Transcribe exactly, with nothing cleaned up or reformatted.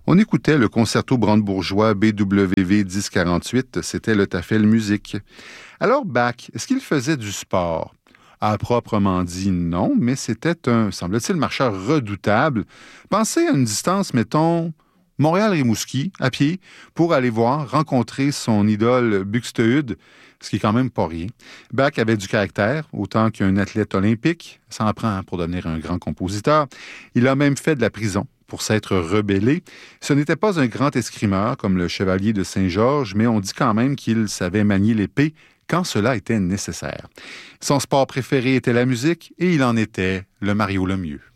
On écoutait le concerto brandebourgeois B W V dix quarante-huit, c'était le Tafel Musique. Alors Bach, est-ce qu'il faisait du sport? À proprement dit, non, mais c'était un, semble-t-il, marcheur redoutable. Pensez à une distance, mettons, Montréal-Rimouski, à pied, pour aller voir, rencontrer son idole Buxtehude, ce qui est quand même pas rien. Bach avait du caractère, autant qu'un athlète olympique. Ça en prend pour devenir un grand compositeur. Il a même fait de la prison pour s'être rebellé. Ce n'était pas un grand escrimeur comme le chevalier de Saint-Georges, mais on dit quand même qu'il savait manier l'épée quand cela était nécessaire. Son sport préféré était la musique et il en était le Mario Lemieux.